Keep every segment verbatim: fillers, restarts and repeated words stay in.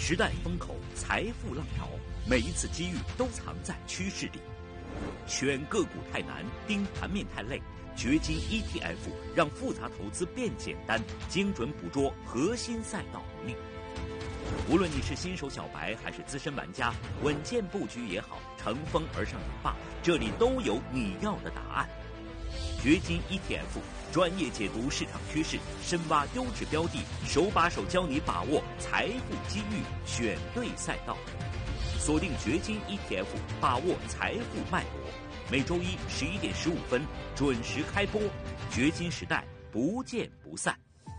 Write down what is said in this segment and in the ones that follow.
时代风口，财富浪潮，每一次机遇都藏在趋势里。选个股太难，盯盘面太累，掘金 E T F 让复杂投资变简单，精准捕捉核心赛道红利。无论你是新手小白还是资深玩家，稳健布局也好，乘风而上也罢，这里都有你要的答案。掘金 E T F 专业解读市场趋势，深挖优质标的，手把手教你把握财富机遇，选对赛道。锁定掘金 E T F， 把握财富脉搏。每周一十一点十五分准时开播，掘金时代不见不散。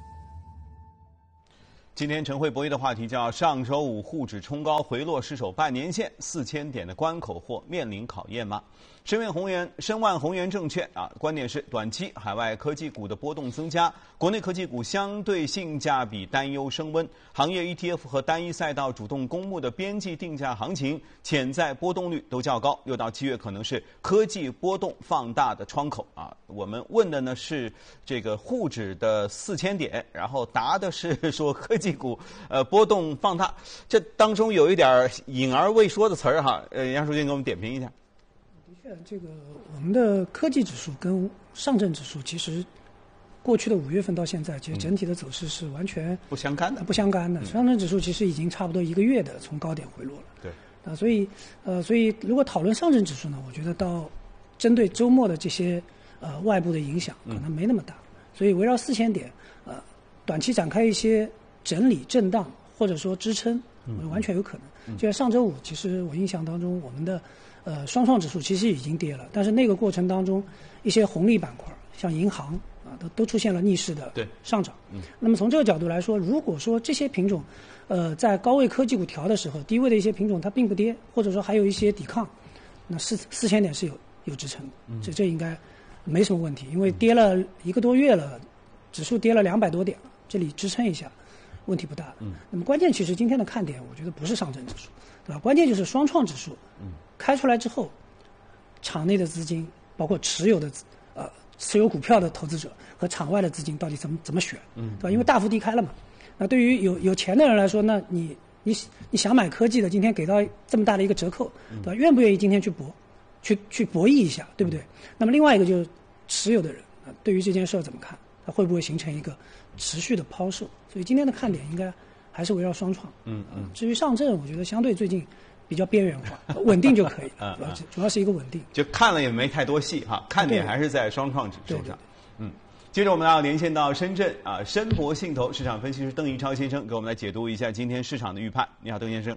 今天晨会博弈的话题叫上周五沪指冲高回落失守半年线四千点的关口或面临考验吗？申万宏源申万宏源证券啊，观点是短期海外科技股的波动增加，国内科技股相对性价比担忧升温，行业 E T F 和单一赛道主动公募的边际定价行情潜在波动率都较高，六到七月可能是科技波动放大的窗口啊。我们问的呢是这个沪指的四千点，然后答的是说科技股呃波动放大，这当中有一点隐而未说的词儿哈，呃，杨书记给我们点评一下。 的确，这个我们的科技指数跟上证指数，其实过去的五月份到现在，其实整体的走势是完全不相干的， 不相干的。上证指数其实已经差不多一个月的从高点回落了。 对啊，所以呃，所以如果讨论上证指数呢，我觉得到针对周末的这些呃外部的影响，可能没那么大。嗯、所以围绕四千点，呃，短期展开一些整理、震荡或者说支撑，完全有可能。嗯、就像上周五，其实我印象当中，我们的呃双创指数其实已经跌了，但是那个过程当中，一些红利板块，像银行啊，都都出现了逆势的上涨。嗯、那么从这个角度来说，如果说这些品种，呃，在高位科技股调的时候，低位的一些品种它并不跌，或者说还有一些抵抗，那四四千点是有有支撑的，嗯、这这应该没什么问题，因为跌了一个多月了，指数跌了两百多点了，这里支撑一下。问题不大。嗯，那么关键其实今天的看点，我觉得不是上证指数，对吧？关键就是双创指数，嗯，开出来之后，场内的资金，包括持有的呃持有股票的投资者和场外的资金到底怎么怎么选，嗯，对吧？因为大幅低开了嘛。那对于有有钱的人来说，那你你你想买科技的，今天给到这么大的一个折扣，对吧？愿不愿意今天去搏，去去博弈一下，对不对？那么另外一个就是持有的人啊，对于这件事儿怎么看？它会不会形成一个持续的抛售？所以今天的看点应该还是围绕双创。嗯嗯。至于上证，我觉得相对最近比较边缘化，稳定就可以了。嗯、主要是一个稳定。 就看了也没太多戏哈，看点还是在双创指数上。嗯。接着我们要连线到深圳啊，申博信投市场分析师邓一超先生给我们来解读一下今天市场的预判。你好，邓先生。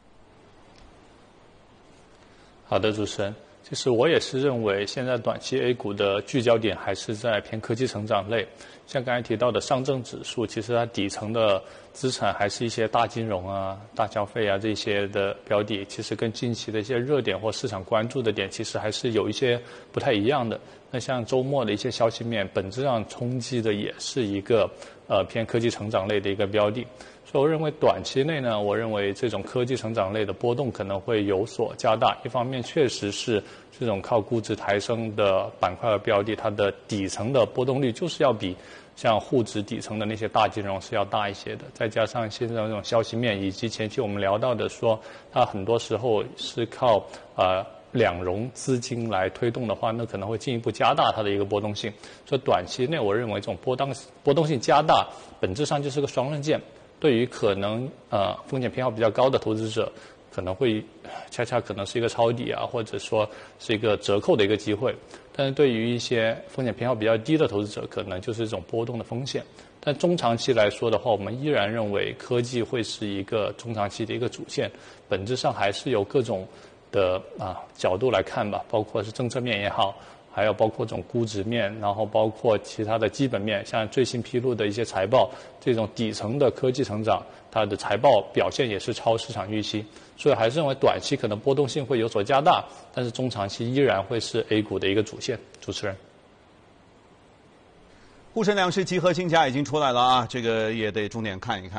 好的，主持人。其实我也是认为，现在短期 A 股的聚焦点还是在偏科技成长类。像刚才提到的上证指数，其实它底层的资产还是一些大金融啊、大消费啊这些的标的，其实跟近期的一些热点或市场关注的点，其实还是有一些不太一样的。那像周末的一些消息面，本质上冲击的也是一个呃偏科技成长类的一个标的。所以我认为短期内呢，我认为这种科技成长类的波动可能会有所加大。一方面确实是这种靠估值抬升的板块和标的，它的底层的波动率就是要比像沪指底层的那些大金融是要大一些的。再加上现在这种消息面，以及前期我们聊到的说，它很多时候是靠呃两融资金来推动的话，那可能会进一步加大它的一个波动性。所以短期内我认为这种波动波动性加大，本质上就是个双刃剑。对于可能呃风险偏好比较高的投资者，可能会恰恰可能是一个抄底啊，或者说是一个折扣的一个机会。但是对于一些风险偏好比较低的投资者，可能就是一种波动的风险。但中长期来说的话，我们依然认为科技会是一个中长期的一个主线，本质上还是由各种的啊角度来看吧，包括是政策面也好，还有包括这种估值面，然后包括其他的基本面，像最新披露的一些财报，这种底层的科技成长，它的财报表现也是超市场预期，所以还是认为短期可能波动性会有所加大，但是中长期依然会是 A 股的一个主线。主持人， 沪深两市集合竞价已经出来了啊，这个也得重点看一看。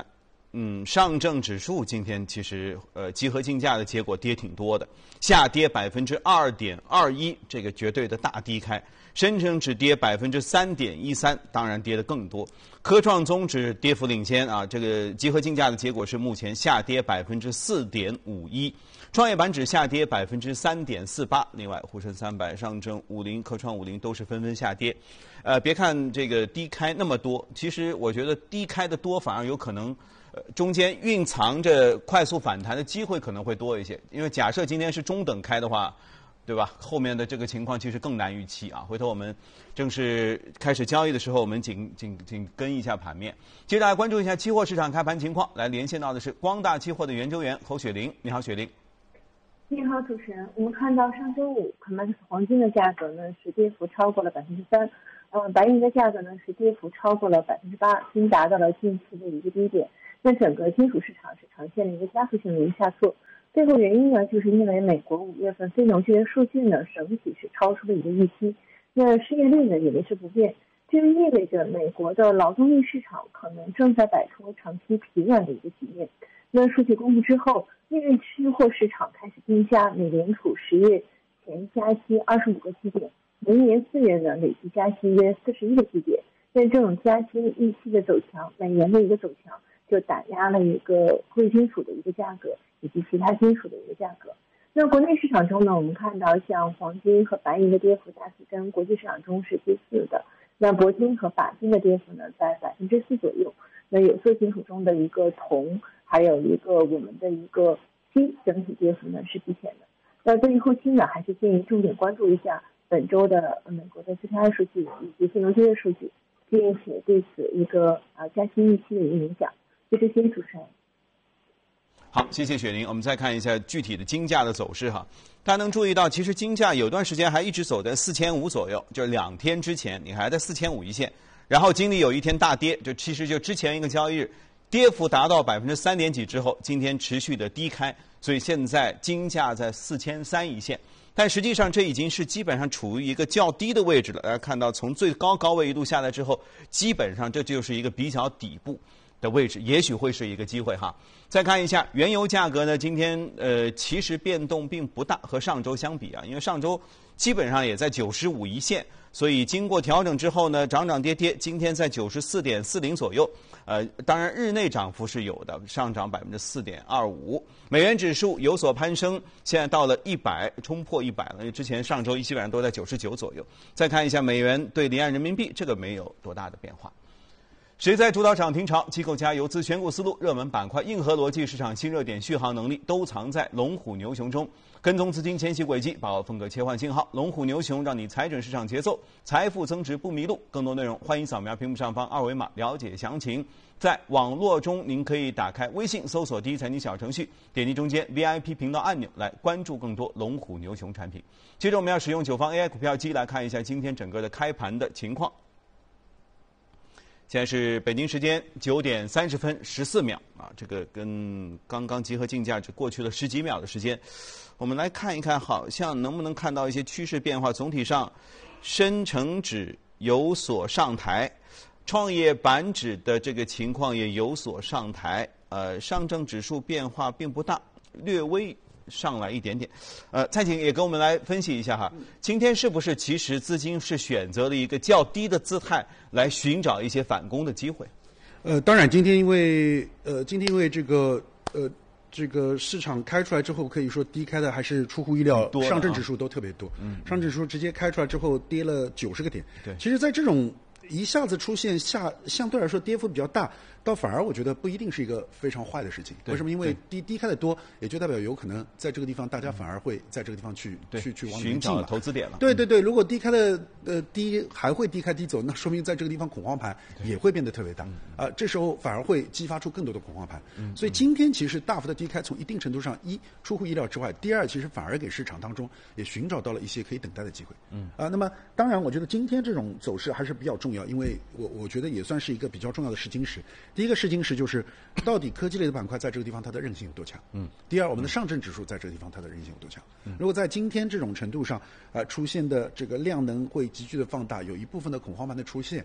嗯，上证指数今天其实呃集合竞价的结果跌挺多的，下跌百分之二点二一，这个绝对的大低开。深成指跌百分之三点一三，当然跌得更多。科创综指跌幅领先啊，这个集合竞价的结果是目前下跌百分之四点五一。创业板指下跌百分之三点四八，另外沪深三百、上证五零、科创五零都是纷纷下跌。呃，别看这个低开那么多，其实我觉得低开的多反而有可能。呃，中间蕴藏着快速反弹的机会可能会多一些，因为假设今天是中等开的话，对吧？后面的这个情况其实更难预期啊。回头我们正式开始交易的时候，我们紧紧紧跟一下盘面。接着来关注一下期货市场开盘情况，来连线到的是光大期货的研究员侯雪玲。你好，雪玲。 你好，主持人。我们看到上周五 C O M E X 黄金的价格呢是跌幅超过了百分之三，嗯，白银的价格呢是跌幅超过了百分之八，已经达到了近期的一个低点。那整个金属市场是呈现了一个加速性的一个下挫，背后原因呢，就是因为美国五月份非农就业数据呢整体是超出了一个预期，那失业率呢也维持不变，这就意味着美国的劳动力市场可能正在摆脱长期疲软的一个局面。那数据公布之后，利率期货市场开始定价美联储十月前加息二十五个基点，明年四月呢累计加息约四十一个基点。那这种加息预期的走强，美元的一个走强，就打压了一个贵金属的一个价格以及其他金属的一个价格。那国内市场中呢，我们看到像黄金和白银的跌幅大体跟国际市场中是类似的。那铂金和钯金的跌幅呢在百分之四左右。那有色金属中的一个铜，还有一个我们的一个锌，整体跌幅呢是提前的。那对于后期呢，还是建议重点关注一下本周的美国的 C P I 数据以及非农就业数据，并且对此一个啊加息预期的一个影响。这是先主持人。 好，谢谢雪玲。我们再看一下具体的金价的走势哈。大家能注意到，其实金价有段时间还一直走在四千五左右，就是两天之前你还在四千五一线，然后经历有一天大跌，就其实就之前一个交易日跌幅达到百分之三点几之后，今天持续的低开，所以现在金价在四千三一线。但实际上，这已经是基本上处于一个较低的位置了。大家看到，从最高高位一路下来之后，基本上这就是一个比较底部的位置，也许会是一个机会哈。再看一下原油价格呢，今天呃其实变动并不大，和上周相比啊，因为上周基本上也在九十五一线，所以经过调整之后呢，涨涨跌跌，今天在九十四点四零左右。呃，当然日内涨幅是有的，上涨百分之四点二五。美元指数有所攀升，现在到了一百，冲破一百了。因为之前上周一基本上都在九十九左右。再看一下美元对离岸人民币，这个没有多大的变化。谁在主导涨停潮？机构加游资选股思路、热门板块、硬核逻辑、市场新热点、续航能力，都藏在龙虎牛熊中。跟踪资金迁徙轨迹，把握风格切换信号。龙虎牛熊让你踩准市场节奏，财富增值不迷路。更多内容，欢迎扫描屏幕上方二维码了解详情。在网络中，您可以打开微信搜索第一财经小程序，点击中间 V I P 频道按钮来关注更多龙虎牛熊产品。接着，我们要使用九方 A I 股票机来看一下今天整个的开盘的情况。现在是北京时间九点三十分十四秒啊，这个跟刚刚集合竞价只过去了十几秒的时间。我们来看一看，好像能不能看到一些趋势变化。总体上，深成指有所上抬，创业板指的这个情况也有所上抬。呃，上证指数变化并不大，略微上来一点点。呃，蔡景也跟我们来分析一下哈，今天是不是其实资金是选择了一个较低的姿态来寻找一些反攻的机会？ 呃，当然今天因为呃今天因为这个呃这个市场开出来之后，可以说低开的还是出乎意料，上证指数都特别多，嗯，上证指数直接开出来之后跌了九十个点。对，其实在这种一下子出现下相对来说跌幅比较大，倒反而我觉得不一定是一个非常坏的事情。为什么？因为低低开的多，也就代表有可能在这个地方大家反而会在这个地方去去去往里面进嘛， 投资点了。 对对对，如果低开的呃低还会低开低走，那说明在这个地方恐慌盘也会变得特别大啊、呃，这时候反而会激发出更多的恐慌盘。嗯、所以今天其实大幅的低开，从一定程度上一出乎意料之外，第二其实反而给市场当中也寻找到了一些可以等待的机会。嗯啊、呃，那么当然我觉得今天这种走势还是比较重要，因为我我觉得也算是一个比较重要的试金石。第一个试金石就是到底科技类的板块在这个地方它的韧性有多强。嗯。第二，我们的上证指数在这个地方它的韧性有多强。嗯。如果在今天这种程度上，呃，出现的这个量能会急剧的放大，有一部分的恐慌盘的出现，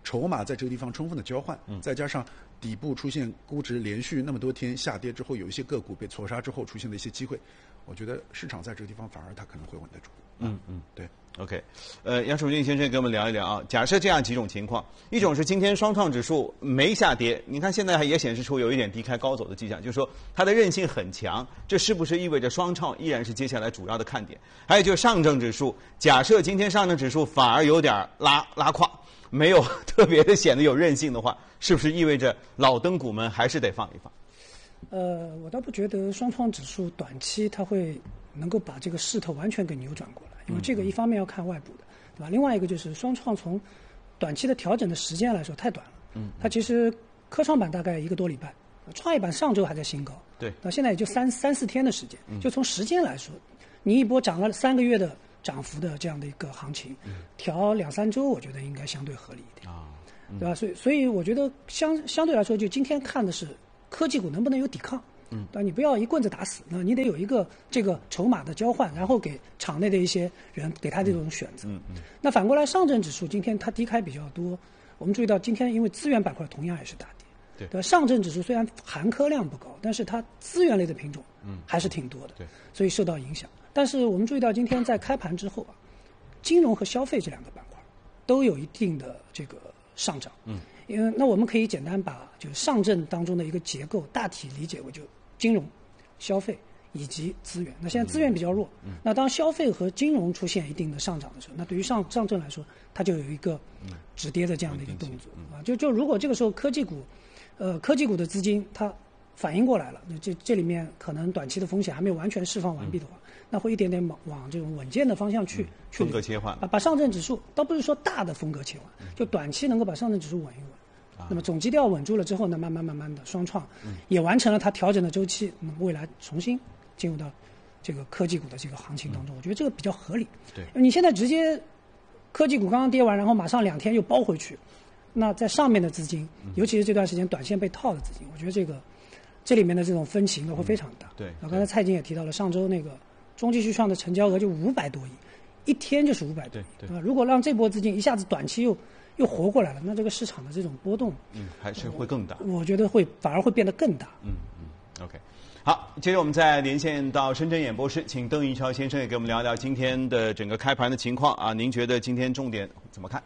筹码在这个地方充分的交换，嗯、再加上底部出现估值连续那么多天下跌之后，有一些个股被错杀之后出现的一些机会，我觉得市场在这个地方反而它可能会稳得住。 嗯嗯， 对。 OK， 呃，杨守军先生跟我们聊一聊啊。假设这样几种情况，一种是今天双创指数没下跌，你看现在也显示出有一点低开高走的迹象，就是说它的韧性很强，这是不是意味着双创依然是接下来主要的看点？还有就是上证指数，假设今天上证指数反而有点拉拉胯，没有特别的显得有韧性的话，是不是意味着老灯股们还是得放一放？ 呃，我倒不觉得双创指数短期它会能够把这个势头完全给扭转过来。因为这个一方面要看外部的，对吧？另外一个就是双创从短期的调整的时间来说太短了。嗯，它其实科创板大概一个多礼拜，创业板上周还在新高， 对， 那现在也就三三四天的时间。嗯，就从时间来说，你一波涨了三个月的涨幅的这样的一个行情，嗯、调两三周，我觉得应该相对合理一点啊，嗯、对吧？所以所以我觉得相相对来说，就今天看的是科技股能不能有抵抗。嗯，对吧？你不要一棍子打死，那你得有一个这个筹码的交换，然后给场内的一些人给他这种选择。嗯嗯。那反过来，上证指数今天它低开比较多，我们注意到今天因为资源板块同样也是大跌，对对吧？上证指数虽然含科量不高，但是它资源类的品种嗯还是挺多的，对，所以受到影响。但是我们注意到今天在开盘之后啊，金融和消费这两个板块都有一定的这个上涨。嗯。因为那我们可以简单把就是上证当中的一个结构大体理解为就金融、消费以及资源。那现在资源比较弱，嗯、那当消费和金融出现一定的上涨的时候，那对于上上证来说，它就有一个止跌的这样的一个动作、嗯、啊。就就如果这个时候科技股，呃，科技股的资金它反应过来了，那这这里面可能短期的风险还没有完全释放完毕的话，嗯、那会一点点往往这种稳健的方向去、嗯、去风格切换啊，把上证指数倒不是说大的风格切换，嗯、就短期能够把上证指数稳一稳。那么总基调稳住了之后呢，慢慢慢慢的双创也完成了它调整的周期，那么未来重新进入到这个科技股的这个行情当中，我觉得这个比较合理。 对， 你现在直接科技股刚刚跌完，然后马上两天又包回去，那在上面的资金，尤其是这段时间短线被套的资金，我觉得这个这里面的这种分歧呢会非常大。 对， 刚才蔡经也提到了，上周那个中继续创的成交额就五百多亿，一天就是五百多亿，对吧？如果让这波资金一下子短期又又活过来了，那这个市场的这种波动， 嗯，还是会更大。 我觉得会反而会变得更大。 嗯嗯 ，OK， 好，接着我们再连线到深圳演播室，请邓玉桥先生也给我们聊聊今天的整个开盘的情况啊。您觉得今天重点怎么看？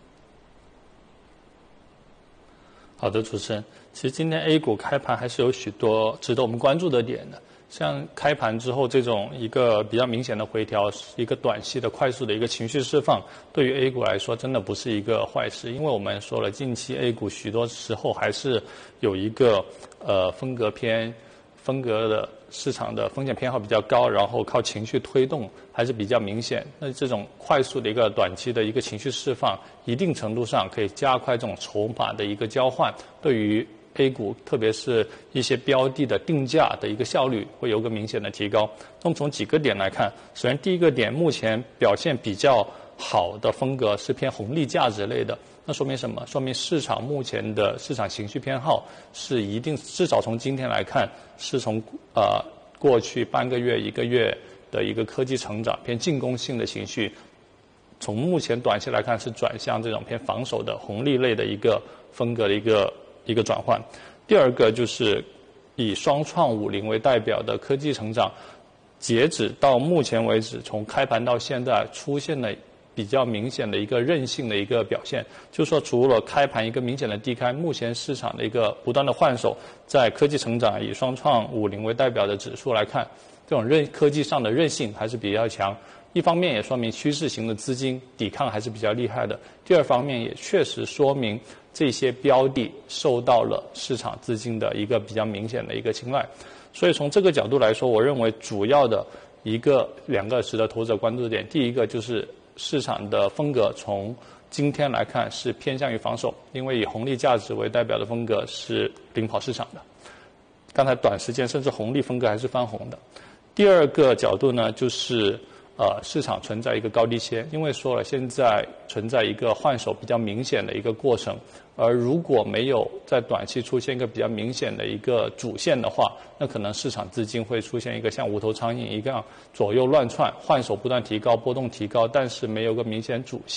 好的，主持人，其实今天 A 股开盘还是有许多值得我们关注的点的。像开盘之后这种一个比较明显的回调，一个短期的快速的一个情绪释放，对于 A 股来说真的不是一个坏事，因为我们说了，近期 A 股许多时候还是有一个呃风格偏风格的市场的风险偏好比较高，然后靠情绪推动还是比较明显。那这种快速的一个短期的一个情绪释放，一定程度上可以加快这种筹码的一个交换，对于A 股特别是一些标的的定价的一个效率会有个明显的提高。那么从几个点来看，首先第一个点，目前表现比较好的风格是偏红利价值类的，那说明什么？说明市场目前的市场情绪偏好是一定，至少从今天来看，是从呃过去半个月一个月的一个科技成长偏进攻性的情绪，从目前短期来看是转向这种偏防守的红利类的一个风格的一个一个转换。第二个就是以双创五零为代表的科技成长，截止到目前为止，从开盘到现在出现了比较明显的一个韧性的一个表现，就是说除了开盘一个明显的低开，目前市场的一个不断的换手，在科技成长以双创五零为代表的指数来看，这种韧科技上的韧性还是比较强。一方面也说明趋势型的资金抵抗还是比较厉害的，第二方面也确实说明这些标的受到了市场资金的一个比较明显的一个青睐。所以从这个角度来说，我认为主要的一个两个值得投资者关注的点，第一个就是市场的风格从今天来看是偏向于防守，因为以红利价值为代表的风格是领跑市场的，刚才短时间甚至红利风格还是翻红的。第二个角度呢，就是呃，市场存在一个高低切，因为说了现在存在一个换手比较明显的一个过程，而如果没有在短期出现一个比较明显的一个主线的话，那可能市场资金会出现一个像无头苍蝇一样左右乱窜，换手不断提高，波动提高，但是没有个明显主线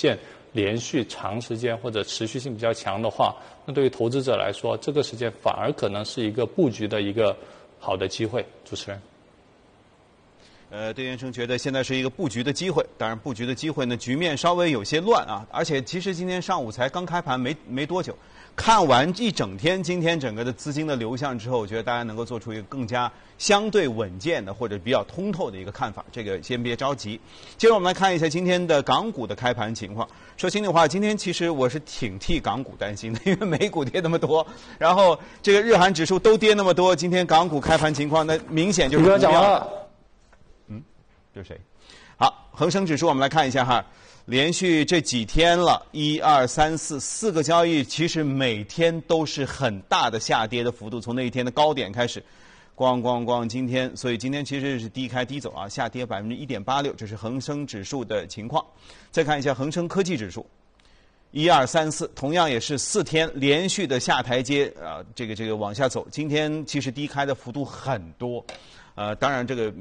连续长时间或者持续性比较强的话，那对于投资者来说，这个时间反而可能是一个布局的一个好的机会。主持人。 呃，对先生觉得现在是一个布局的机会，当然布局的机会呢，局面稍微有些乱啊，而且其实今天上午才刚开盘没没多久，看完一整天今天整个的资金的流向之后，我觉得大家能够做出一个更加相对稳健的或者比较通透的一个看法，这个先别着急。接着我们来看一下今天的港股的开盘情况。说心里话，今天其实我是挺替港股担心的，因为美股跌那么多，然后这个日韩指数都跌那么多，今天港股开盘情况那明显就是不一样了。这是谁？好，恒生指数我们来看一下哈，连续这几天了，一二三四四个交易，其实每天都是很大的下跌的幅度，从那一天的高点开始，咣咣咣，今天，所以今天其实是低开低走啊，下跌百分之一点八六，这是恒生指数的情况。再看一下恒生科技指数，一二三四，同样也是四天连续的下台阶啊，这个这个往下走，今天其实低开的幅度很多，呃，当然这个。